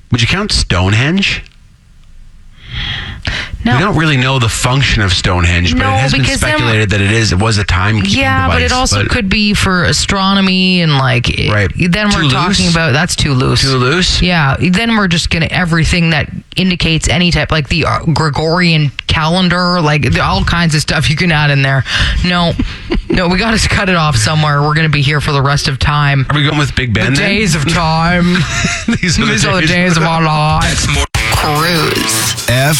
Would you count Stonehenge? No. We don't really know the function of Stonehenge, but it has been speculated that it was a timekeeping device. But it also could be for astronomy and Right. Then we're talking about that's too loose. Too loose? Yeah. Then we're just gonna everything that indicates any type the Gregorian calendar, all kinds of stuff you can add in there. No, we got to cut it off somewhere. We're gonna be here for the rest of time. Are we going with Big Ben? The days of time. These are the days of our lives. Cruise.